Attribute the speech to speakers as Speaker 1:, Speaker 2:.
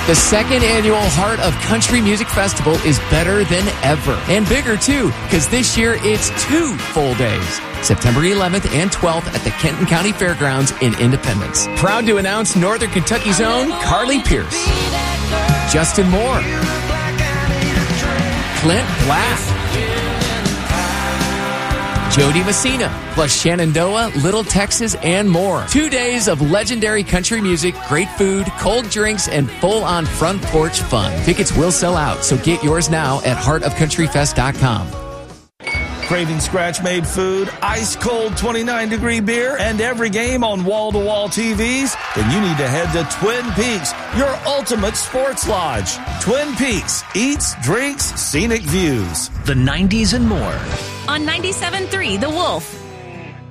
Speaker 1: The second annual Heart of Country Music Festival is better than ever. And bigger, too, because this year it's 2 full days. September 11th and 12th at the Kenton County Fairgrounds in Independence. Proud to announce Northern Kentucky's own Carly Pierce, Justin Moore, Clint Black, Jody Messina, plus Shenandoah, Little Texas, and more. 2 days of legendary country music, great food, cold drinks, and full-on front porch fun. Tickets will sell out, so get yours now at heartofcountryfest.com.
Speaker 2: Craving scratch-made food, ice-cold 29-degree beer, and every game on wall-to-wall TVs? Then you need to head to Twin Peaks, your ultimate sports lodge. Twin Peaks, eats, drinks, scenic views.
Speaker 3: The 90s and more.
Speaker 4: On 97.3 The Wolf.